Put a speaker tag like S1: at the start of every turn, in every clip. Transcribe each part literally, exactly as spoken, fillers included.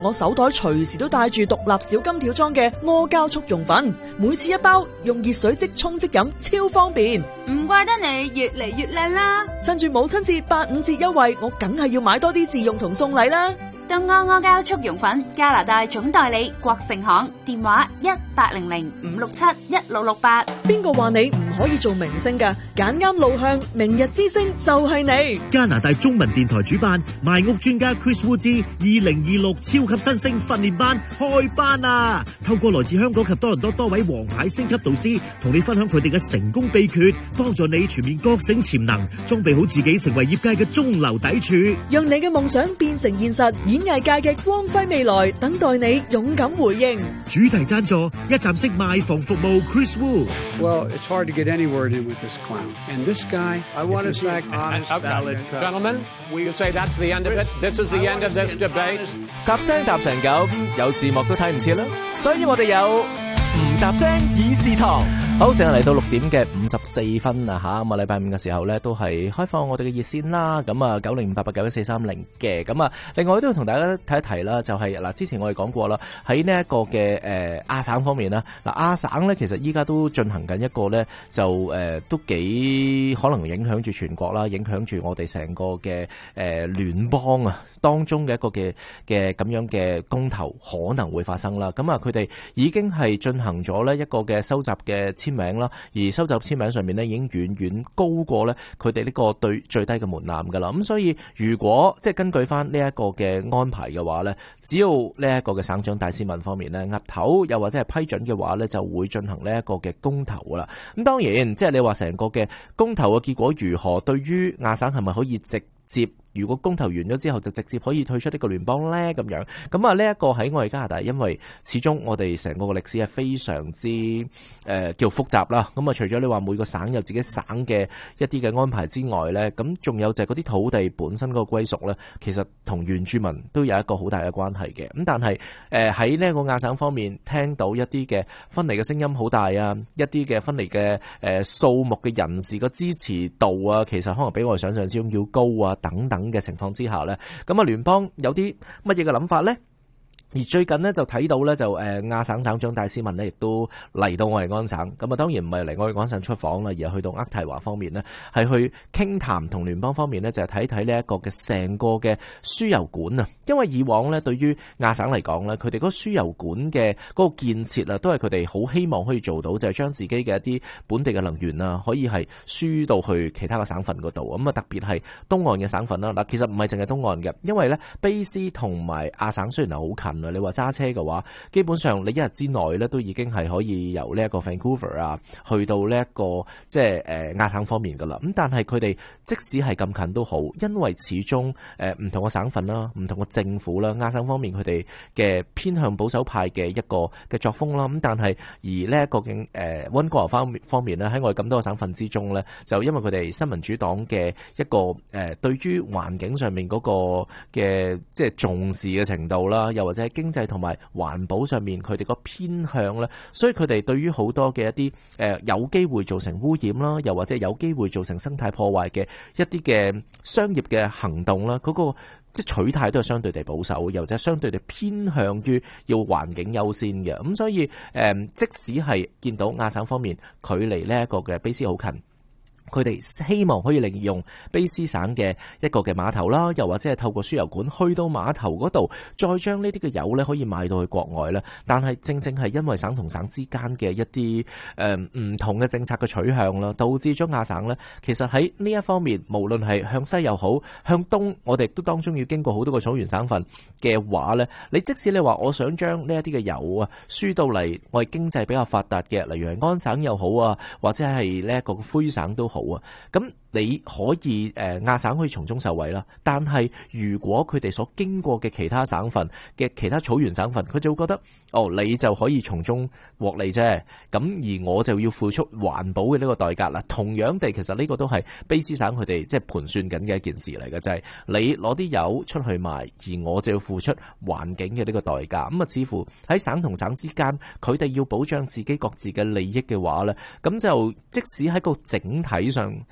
S1: 我手袋隨時都帶住獨立小金條裝嘅阿膠速溶粉，每次一包，用熱水即沖即飲，超方便。
S2: 唔怪得你越嚟越靚啦！
S1: 趁住母親節八五折優惠，我梗係要買多啲自用同送禮啦。
S2: 東阿阿膠速溶粉，加拿大總代理國盛行，電話一八零零五六七一六六八。
S1: 邊個話你唔可以做明星㗎？揀啱路向，明日之星就係你。
S3: 加拿大中文電台主辦賣屋專家 Chris Wu 之二零二六超級新星訓練班開班啊！透過來自香港及多倫多多位王牌星級導師，同你分享佢哋嘅成功秘訣，幫助你全面覺醒潛能，裝備好自己成為業界嘅中流砥柱，
S1: 讓你嘅夢想變成現實。演藝界嘅光輝未來等待你勇敢回應。
S3: 主題贊助一站式賣房服務 Chris Wu。
S4: Well, it's hard to get any word in with this clown. And this guy,
S5: I want to thank honest valid
S6: gentlemen. You say that's the end of it. This is the end of this debate.
S7: 搭聲搭成咁，有字幕都睇唔切啦。所以我哋有唔搭聲議事堂。好，成日嚟到六點嘅五十四分啊吓，咁啊禮拜五嘅時候咧都係開放我哋嘅熱線啦，咁啊九零五八八九一四三零嘅，咁啊另外都要同大家睇一提啦，就係、是、嗱之前我哋講過啦，喺呢一個嘅誒亞省方面啦，嗱亞省咧其實依家都進行緊一個咧就誒、呃、都幾可能影響住全國啦，影響住我哋成個嘅誒聯邦啊當中嘅一個嘅嘅咁樣嘅公投可能會發生啦，咁啊佢哋已經係進行咗咧一個嘅收集嘅簽名啦，而收集簽名上面咧已經遠遠高過咧佢哋呢個對最低嘅門檻噶啦，咁所以如果即係根據翻呢一個嘅安排嘅話咧，只要呢一個嘅省長戴斯文方面咧岌頭又或者係批准嘅話咧，就會進行呢一個嘅公投啦。咁當然即係你話成個嘅公投嘅結果如何，對於亞省係咪可以直接？如果公投完咗之後就直接可以退出呢個聯邦呢？咁樣，咁啊呢一個喺我哋加拿大，因為始終我哋成個嘅歷史係非常之誒、呃、叫複雜啦。咁啊除咗你話每個省有自己省嘅一啲嘅安排之外呢，咁仲有就係嗰啲土地本身嗰個歸屬呢，其實同原住民都有一個好大嘅關係嘅。咁但係誒喺呢一個亞省方面，聽到一啲嘅分離嘅聲音好大啊，一啲嘅分離嘅誒數目嘅人士個支持度啊，其實可能比我哋想象之中要高啊，等等嘅情況之下呢，咁啊聯邦有啲乜嘢嘅諗法呢？而最近呢，就睇到呢，就誒亞省省長戴斯文呢，亦都嚟到我哋安省，咁啊當然唔係嚟我哋安省出訪啦，而係去到渥太華方面呢，係去傾談同聯邦方面呢，就係睇睇呢一個嘅成個嘅輸油管啊，因為以往呢，對於亞省嚟講呢，佢哋嗰個輸油管嘅嗰個建設啊，都係佢哋好希望可以做到，就係將自己嘅一啲本地嘅能源啊，可以係輸到去其他嘅省份嗰度，咁啊特別係東岸嘅省份啦。嗱，其實唔係淨係東岸嘅，因為呢卑斯同埋亞省雖然係好近，你話揸車嘅話，基本上你一日之內咧都已經係可以由呢一個 Vancouver 啊，去到呢、這、一個即係誒亞省方面噶啦。咁但係佢哋即使係咁近都好，因為始終誒唔同嘅省份啦，唔同嘅政府啦，亞省方面佢哋嘅偏向保守派嘅一個嘅作風啦。咁但係而呢一個嘅誒溫哥華方面方面咧，喺我哋咁多個省份之中咧，就因為佢哋新民主黨嘅一個誒、呃、對於環境上面嗰個嘅即係重視嘅程度啦，又或者係經濟同埋環保上面佢哋個偏向咧，所以佢哋對於好多嘅一啲誒、呃、有機會造成污染啦，又或者有機會造成生態破壞嘅一啲嘅商業嘅行動啦，嗰、那個即係取態都係相對地保守，又或者相對地偏向於要環境優先嘅。咁所以誒、呃，即使係見到亞省方面距離呢一個嘅卑斯好近，佢哋希望可以利用卑斯省嘅一個嘅碼頭啦，又或者係透過輸油管去到碼頭嗰度，再將呢啲嘅油咧可以賣到去國外咧。但係正正係因為省同省之間嘅一啲誒唔同嘅政策嘅取向啦，導致咗亞省咧，其實喺呢一方面，無論係向西又好，向東，我哋都當中要經過好多個草原省份嘅話咧，你即使你話我想將呢一啲嘅油啊輸到嚟我哋經濟比較發達嘅，例如係安省又好啊，或者係呢一個魁省都好。咁你可以誒亞省可以從中受惠啦，但係如果佢哋所經過嘅其他省份嘅其他草原省份，佢就會覺得哦，你就可以從中獲利啫，咁而我就要付出環保嘅呢個代價啦。同樣地，其實呢個都係卑斯省佢哋即係盤算緊嘅一件事嚟嘅，就係你攞啲油出去賣，而我就要付出環境嘅呢個代價。咁啊，似乎喺省同省之間，佢哋要保障自己各自嘅利益嘅話咧，咁就即使喺個整體上誒整體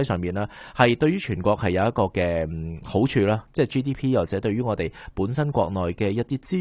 S7: 體上面啦，係對於全國係有一個嘅好處啦，即係 G D P 或者對於我哋本身國內嘅一啲資